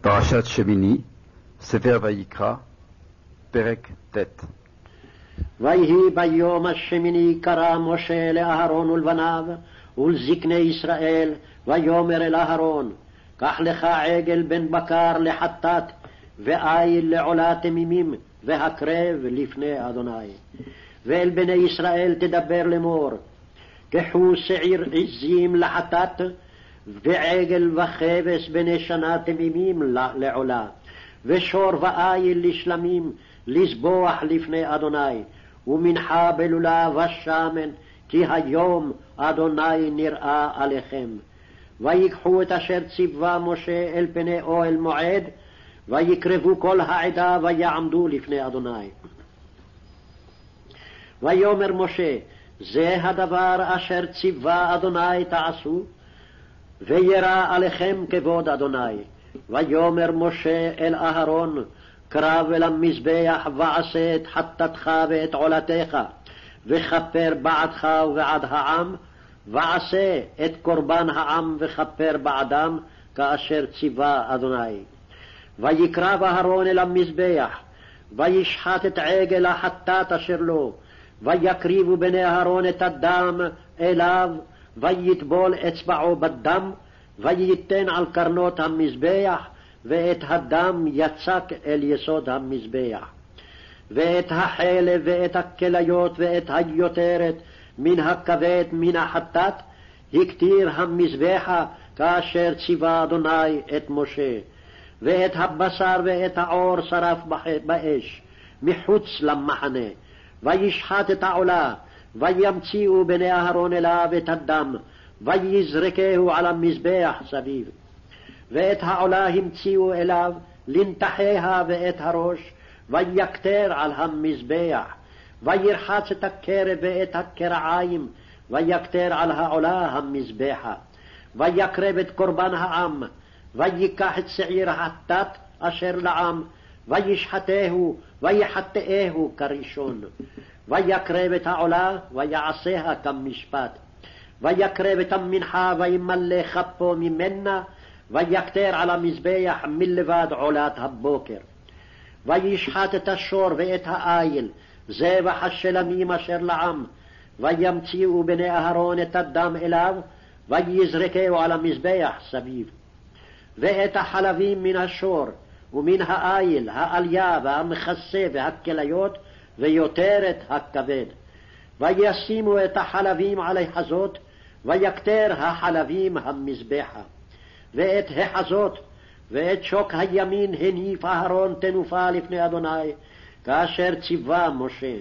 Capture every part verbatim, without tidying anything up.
פרשת שמיני, ספר ויקרא, פרק ט'. ויהי ביום השמיני קרא משה לאהרון ולבניו ולזקני ישראל, ויאמר אל אהרון, קח לך עגל בן בקר לחטאת, ואיל לעולה תמימים, והקרב לפני אדוני. ואל בני ישראל תדבר לאמור, קחו שעיר עזים לחטאת, ועגל וכבש בני שנה תמימים לעולה, ושור ואיל לשלמים, לזבוח לפני אדוני, ומנחה בלולה ושמן, כי היום אדוני נראה עליכם. ויקחו את אשר ציווה משה אל פני אוהל מועד, ויקרבו כל העדה ויעמדו לפני אדוני. ויאמר משה, זה הדבר אשר ציווה אדוני תעשו, וירא עליכם כבוד אדוני. ויאמר משה אל אהרון, קרב אל המזבח ועשה את חטאתך ואת עולתך, וכפר בעדך ובעד העם, ועשה את קורבן העם וכפר בעדם, כאשר ציווה אדוני. ויקרב אהרון אל המזבח, וישחט את עגל החטאת אשר לו, ויקריבו בני אהרון את הדם אליו, ויטבול אצבעו בדם, וייתן על קרנות המזבח, ואת הדם יצק אל יסוד המזבח. ואת החלב ואת הכליות ואת היותרת מן הכבד מן החטאת הקטיר המזבחה, כאשר ציווה אדוני את משה. ואת הבשר ואת העור שרף באש מחוץ למחנה, וישחט את העולה, וימציאו בני אהרון אליו את הדם, ויזרקהו על המזבח סביב. ואת העולה המציאו אליו לנתחיה ואת הראש, ויקטר על המזבח, וירחץ את הקרב ואת הקרעיים, ויקטר על העולה המזבחה. ויקרב את קורבן העם, ויקח את שעיר החטאת אשר לעם, וישחטהו ויחטאהו כראשון. ויקרב את העולה ויעשיה כמשפט. ויקרב את המנחה וימלא כפו ממנה, ויקטר על המזבח מלבד עולת הבוקר. וישחט את השור ואת האיל, זבח השלמים אשר לעם, וימציאו בני אהרון את הדם אליו, ויזרקהו על המזבח סביב. ואת החלבים מן השור ומן האיל, העליה והמכסה והכליות, ויותרת הכבד. וישימו את החלבים על החזות, ויקטר החלבים המזבחה. ואת החזות ואת שוק הימין הניף אהרון תנופה לפני אדוני, כאשר ציווה משה.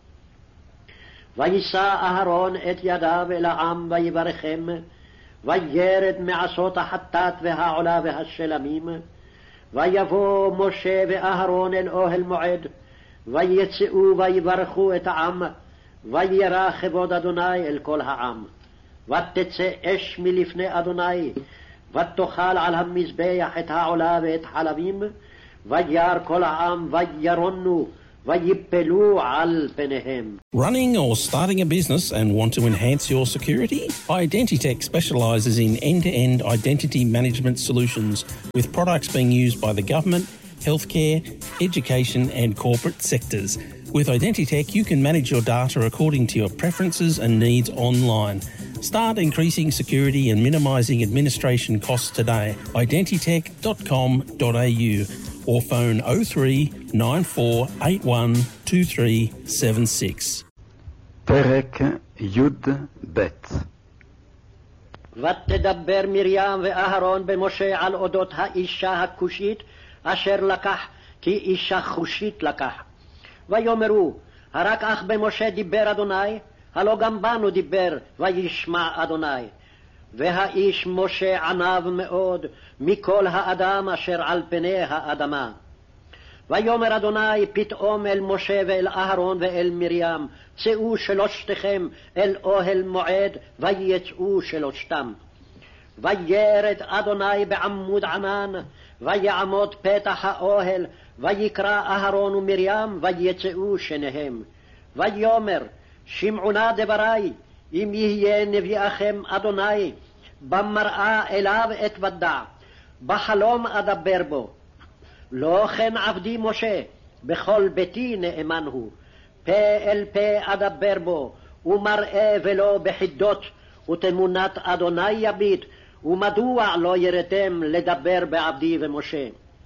וישא אהרון את ידיו אל העם ויברכם, וירד מעשות החטאת והעולה והשלמים. ויבוא משה ואהרון אל אוהל מועד, ויצאו ויברכו את העם, וירא כבוד אדוני אל כל העם. ותצא אש מלפני אדוני, ותאכל על המזבח את העולה ואת חלבים, וירא כל העם וירונו, ויפלו על פניהם. Running or starting a business and want to enhance your security? Identitech specialises in end-to-end identity management solutions with products being used by the government, healthcare, education and corporate sectors. With Identitech, you can manage your data according to your preferences and needs online. Start increasing security and minimising administration costs today. identitech dot com dot a u or phone oh three nine four eight one two three seven six. פרק י"ב. ותדבר מרים ואהרון במשה על אודות האישה הכושית אשר לקח, כי אישה חושית לקח. ויאמרו, הרק אך במשה דיבר אדוני, הלא גם בנו דיבר, וישמע אדוני. והאיש משה ענב מאוד מכל האדם אשר על פני האדמה. ויאמר אדוני פתאום אל משה ואל אהרון ואל מרים, צאו שלושתכם אל אוהל מועד, ויצאו שלושתם. וירד אדוני בעמוד ענן, ויעמוד פתח האוהל, ויקרא אהרון ומרים, ויצאו שניהם. ויאמר, שמעו נא דברי, אם יהיה נביאכם אדוני, במראה אליו אתוודע. בחלום אדבר בו. לא כן עבדי משה, בכל ביתי נאמן הוא. פה אל פה אדבר בו, ומראה ולא בחידות, ותמונת אדוני יביט, ומדוע לא ירתם לדבר בעבדי ומשה.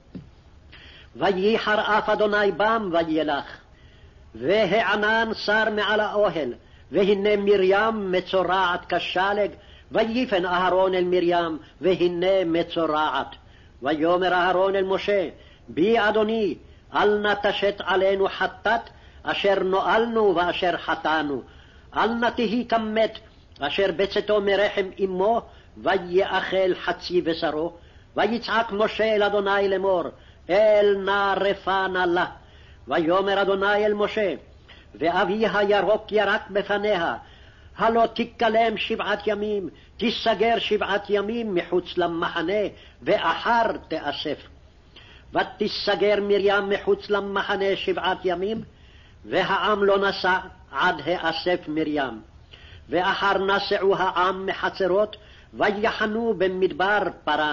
וייחר אף אדוני בם וילך, והענן שר מעל האוהל, והנה מרים מצורעת כשלג, ויפן אהרון אל מרים, והנה מצורעת. ויאמר אהרון אל משה, בי אדוני, אל נא תשת עלינו חטאת, אשר נואלנו ואשר חטאנו. אל נא תהי כמת, אשר בצאתו מרחם אמו, ויאכל חצי בשרו. ויצעק משה אל אדוני לאמור, אל נא רפא נא לה. ויאמר אדוני אל משה, ואבי הירוק ירק בפניה, הלא תקלם שבעת ימים, תיסגר שבעת ימים מחוץ למחנה, ואחר תאסף. ותיסגר מרים מחוץ למחנה שבעת ימים, והעם לא נסע עד האסף מרים. ואחר נסעו העם מחצרות, ויחנו במדבר פרן.